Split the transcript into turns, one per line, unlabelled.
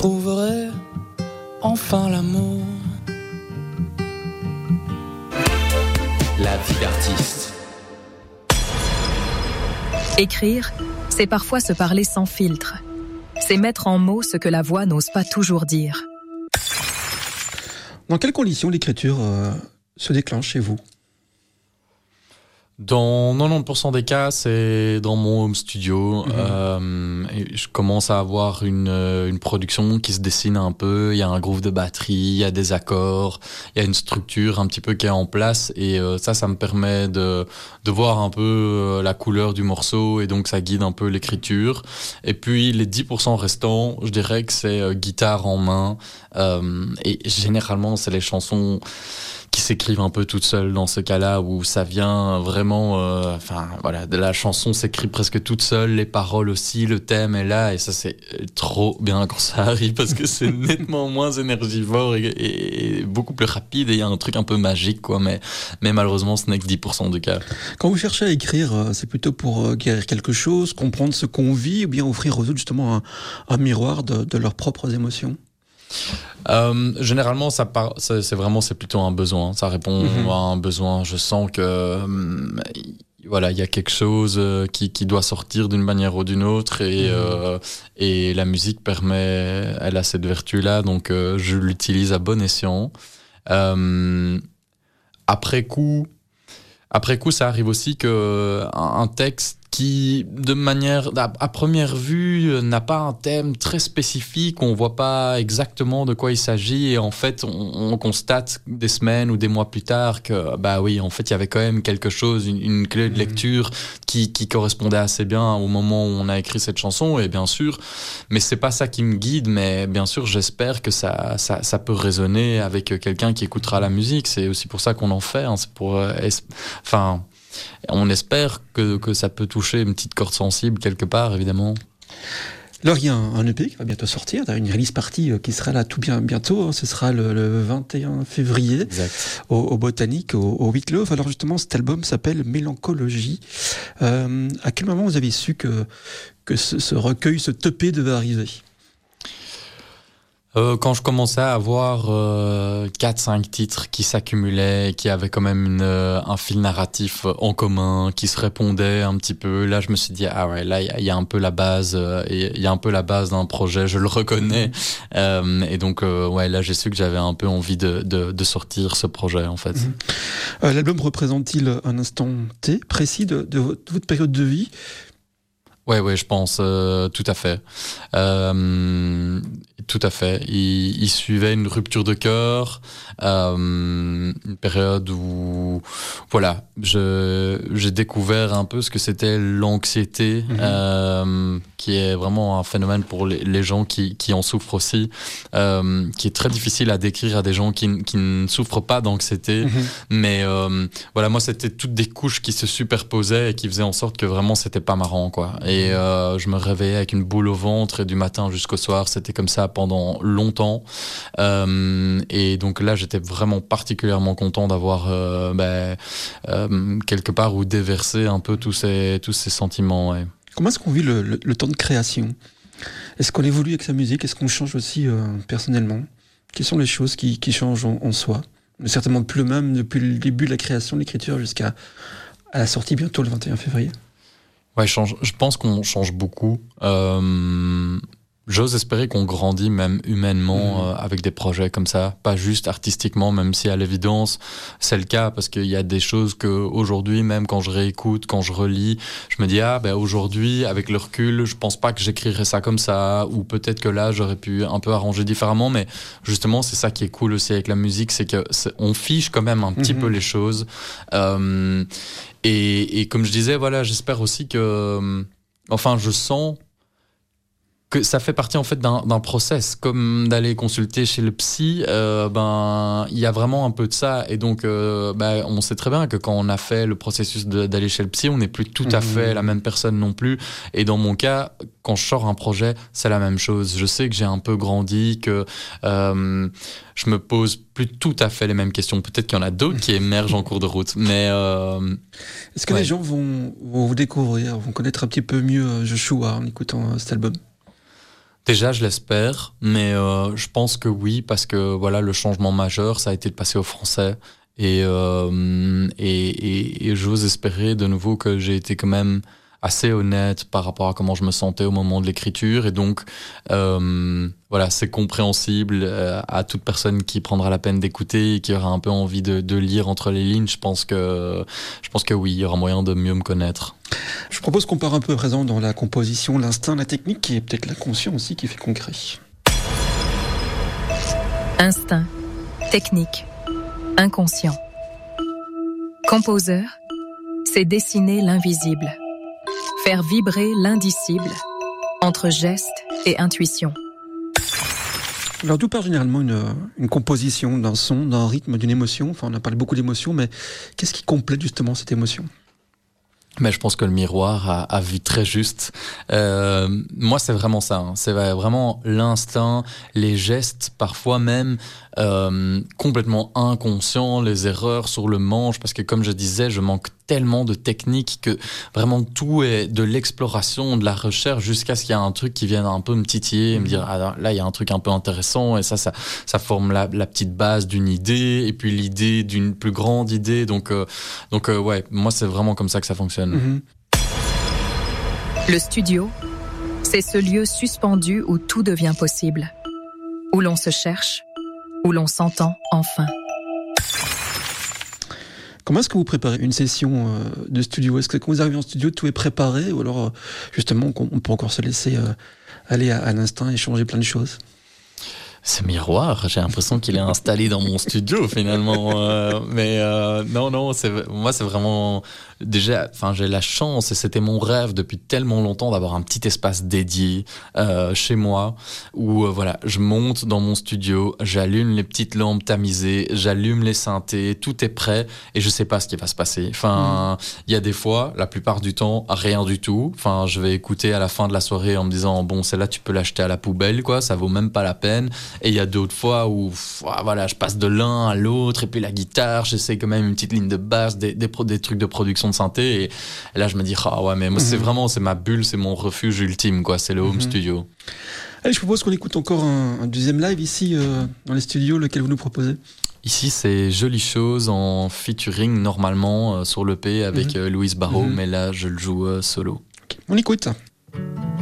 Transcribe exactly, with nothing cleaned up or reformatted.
trouverai enfin l'amour.
La vie d'artiste.
Écrire, c'est parfois se parler sans filtre. C'est mettre en mots ce que la voix n'ose pas toujours dire.
Dans quelles conditions l'écriture euh, se déclenche chez vous ?
Dans quatre-vingt-dix pour cent des cas, c'est dans mon home studio. Mmh. Euh, et je commence à avoir une, une production qui se dessine un peu. Il y a un groove de batterie, il y a des accords, il y a une structure un petit peu qui est en place. Et euh, ça, ça me permet de, de voir un peu euh, la couleur du morceau et donc ça guide un peu l'écriture. Et puis les dix pour cent restants, je dirais que c'est euh, guitare en main. Euh, et généralement, c'est les chansons qui s'écrivent un peu toutes seules dans ce cas-là, où ça vient vraiment, euh, enfin voilà, de la chanson s'écrit presque toute seule, les paroles aussi, le thème est là, et ça c'est trop bien quand ça arrive parce que c'est nettement moins énergivore et, et, et beaucoup plus rapide, et il y a un truc un peu magique, quoi. Mais mais malheureusement, ce n'est que dix pour cent du cas.
Quand vous cherchez à écrire, c'est plutôt pour guérir quelque chose, comprendre ce qu'on vit, ou bien offrir aux autres justement un, un miroir de, de leurs propres émotions?
Euh, généralement, ça part, c'est, c'est vraiment, c'est plutôt un besoin. Ça répond mmh. à un besoin. Je sens que, euh, voilà, il y a quelque chose qui, qui doit sortir d'une manière ou d'une autre, et, mmh. euh, et la musique permet, elle a cette vertu-là, donc euh, je l'utilise à bon escient. Euh, après coup, après coup, ça arrive aussi que un, un texte qui, de manière, à, à première vue, n'a pas un thème très spécifique, on voit pas exactement de quoi il s'agit, et en fait, on, on constate des semaines ou des mois plus tard que, bah oui, en fait, il y avait quand même quelque chose, une, une clé de lecture qui, qui correspondait assez bien au moment où on a écrit cette chanson, et bien sûr, mais c'est pas ça qui me guide, mais bien sûr, j'espère que ça, ça, ça peut résonner avec quelqu'un qui écoutera la musique. C'est aussi pour ça qu'on en fait, hein, c'est pour, euh, es- enfin, on espère que, que ça peut toucher une petite corde sensible quelque part, évidemment.
Alors, il y a un, un E P qui va bientôt sortir, une release party qui sera là tout bien, bientôt, hein. Ce sera le, le vingt et un février au, au Botanique, au, au Wittlof. Alors justement, cet album s'appelle Mélancologie. Euh, à quel moment vous avez su que, que ce, ce recueil, ce E P devait arriver ?
Euh, quand je commençais à avoir euh, quatre cinq titres qui s'accumulaient, qui avaient quand même une, euh, un fil narratif en commun, qui se répondaient un petit peu, là je me suis dit ah ouais, là il y, y a un peu la base, il euh, y a un peu la base d'un projet, je le reconnais, euh, et donc euh, ouais, là j'ai su que j'avais un peu envie de, de, de sortir ce projet en fait.
Mmh. Euh, l'album représente-t-il un instant T précis de, de, votre, de votre période de vie ?
Ouais, ouais, je pense, euh, tout à fait. Euh, tout à fait. Il, il suivait une rupture de cœur, euh, une période où, voilà, je, j'ai découvert un peu ce que c'était l'anxiété, mmh. euh, qui est vraiment un phénomène pour les, les gens qui, qui en souffrent aussi, euh, qui est très difficile à décrire à des gens qui, qui ne souffrent pas d'anxiété. Mmh. Mais euh, voilà, moi, c'était toutes des couches qui se superposaient et qui faisaient en sorte que vraiment, c'était pas marrant, quoi. Et Et euh, je me réveillais avec une boule au ventre, et du matin jusqu'au soir, c'était comme ça pendant longtemps. Euh, et donc là, j'étais vraiment particulièrement content d'avoir euh, ben, euh, quelque part où déverser un peu tous ces, tous ces sentiments. Ouais.
Comment est-ce qu'on vit le, le, le temps de création ? Est-ce qu'on évolue avec sa musique ? Est-ce qu'on change aussi euh, personnellement ? Quelles sont les choses qui, qui changent en, en soi ? Certainement plus le même depuis le début de la création, de l'écriture, jusqu'à à la sortie bientôt le vingt et un février.
Ouais, je, change, je pense qu'on change beaucoup. Euh, j'ose espérer qu'on grandit même humainement mmh. euh, avec des projets comme ça, pas juste artistiquement, même si à l'évidence c'est le cas, parce qu'il y a des choses que aujourd'hui, même quand je réécoute, quand je relis, je me dis ah ben aujourd'hui avec le recul, je pense pas que j'écrirais ça comme ça, ou peut-être que là j'aurais pu un peu arranger différemment. Mais justement, c'est ça qui est cool aussi avec la musique, c'est que c'est, on fiche quand même un petit mmh. peu les choses. Euh, Et, et comme je disais, voilà, j'espère aussi que, euh, enfin, je sens que ça fait partie en fait d'un, d'un process, comme d'aller consulter chez le psy. Euh, ben, il y a vraiment un peu de ça, et donc, euh, ben, on sait très bien que quand on a fait le processus de, d'aller chez le psy, on n'est plus tout à fait la même personne non plus. Et dans mon cas, quand je sors un projet, c'est la même chose. Je sais que j'ai un peu grandi, que euh, je me pose plus tout à fait les mêmes questions. Peut-être qu'il y en a d'autres qui émergent en cours de route, mais euh,
est-ce que
ouais.
les gens vont, vont vous découvrir, vont connaître un petit peu mieux Joshua en écoutant cet album ?
Déjà, je l'espère, mais euh, je pense que oui, parce que voilà, le changement majeur, ça a été de passer au français. Et, euh, et, et, et j'ose espérer de nouveau que j'ai été quand même assez honnête par rapport à comment je me sentais au moment de l'écriture. Et donc, euh, voilà, c'est compréhensible euh, à toute personne qui prendra la peine d'écouter et qui aura un peu envie de, de lire entre les lignes. Je pense que, je pense que oui, il y aura moyen de mieux me connaître.
Je propose qu'on part un peu à présent dans la composition, l'instinct, la technique, qui est peut-être l'inconscient aussi qui fait concret.
Instinct, technique, inconscient. Composeur, c'est dessiner l'invisible, faire vibrer l'indicible entre geste et intuition.
Alors d'où part généralement une, une composition d'un son, d'un rythme, d'une émotion? Enfin, on a parlé beaucoup d'émotions, mais qu'est-ce qui complète justement cette émotion?
Mais je pense que le miroir a, a vu très juste. Euh, moi, c'est vraiment ça. Hein. C'est vraiment l'instinct, les gestes, parfois même euh, complètement inconscients, les erreurs sur le manche. Parce que comme je disais, je manque tellement de techniques que vraiment tout est de l'exploration, de la recherche, jusqu'à ce qu'il y ait un truc qui vienne un peu me titiller et me dire ah, là, il y a un truc un peu intéressant. Et ça, ça, ça forme la, la petite base d'une idée et puis l'idée d'une plus grande idée. Donc, euh, donc euh, ouais, moi, c'est vraiment comme ça que ça fonctionne.
Mmh.
Le studio, c'est ce lieu suspendu où tout devient possible, où l'on se cherche, où l'on s'entend enfin.
Comment est-ce que vous préparez une session euh, de studio? Est-ce que quand vous arrivez en studio, tout est préparé, ou alors euh, justement on peut encore se laisser euh, aller à, à l'instinct et changer plein de choses?
Ce miroir, j'ai l'impression qu'il est installé dans mon studio finalement. Euh, mais euh, non, non, c'est, moi c'est vraiment... Déjà, enfin, j'ai la chance, et c'était mon rêve depuis tellement longtemps, d'avoir un petit espace dédié euh, chez moi, où euh, voilà, je monte dans mon studio, j'allume les petites lampes tamisées, j'allume les synthés, tout est prêt, et je sais pas ce qui va se passer. Enfin, il mmh. y a des fois, la plupart du temps, rien du tout. Enfin, je vais écouter à la fin de la soirée en me disant, bon, celle-là, tu peux l'acheter à la poubelle, quoi, ça vaut même pas la peine. Et il y a d'autres fois où, voilà, je passe de l'un à l'autre, et puis la guitare, j'essaie quand même une petite ligne de basse, des, des, pro, des trucs de production de synthé, et, et là je me dis ah ouais, mais moi mmh. c'est vraiment, c'est ma bulle, c'est mon refuge ultime, quoi, c'est le home mmh. studio.
Allez, je propose qu'on écoute encore un, un deuxième live ici euh, dans les studios, lequel vous nous proposez?
Ici c'est Jolie Chose en featuring normalement euh, sur l'E P avec mmh. euh, Louise Barrault, mmh. mais là je le joue euh, solo.
Okay. On écoute.